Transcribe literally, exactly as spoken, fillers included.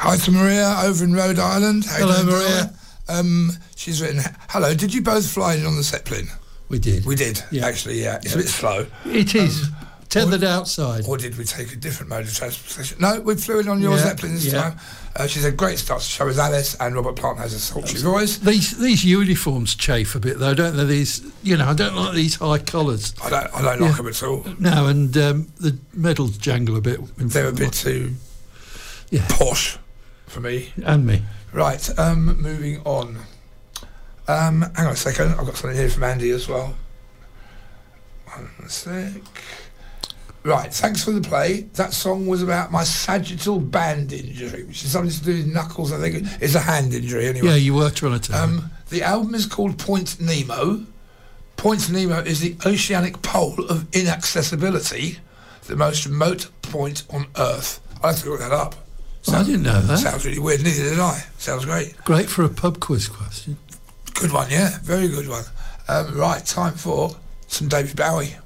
Hi to Maria over in Rhode Island. How Hello, you doing, Maria. Um, she's written, hello, did you both fly in on the Zeppelin? We did. We did, Yeah. actually, yeah. It's Yeah. a bit slow. It is. Um, Tethered or, outside. Or did we take a different mode of transportation? No, we flew in on your Yeah, Zeppelin this yeah. time. Uh, she's a great start to show with Alice, and Robert Plant has a sultry voice. These these uniforms chafe a bit, though, don't they? These, you know, I don't like these high collars. I don't, I don't Yeah. like them at all. No, and um, the medals jangle a bit. in They're a front bit of too Yeah. posh for me. my- And me. Right, um, moving on. Um, hang on a second, I've got something here from Andy as well. One sec. Right, thanks for the play. That song was about my sagittal band injury, which is something to do with knuckles, I think. It's a hand injury, anyway. Yeah, you were trying to tell me. Um, the album is called Point Nemo. Point Nemo is the oceanic pole of inaccessibility, the most remote point on Earth. I have to look that up. I didn't know that. Sounds really weird, neither did I. Sounds great. Great for a pub quiz question. Good one, yeah. Very good one. Um, right, time for some David Bowie.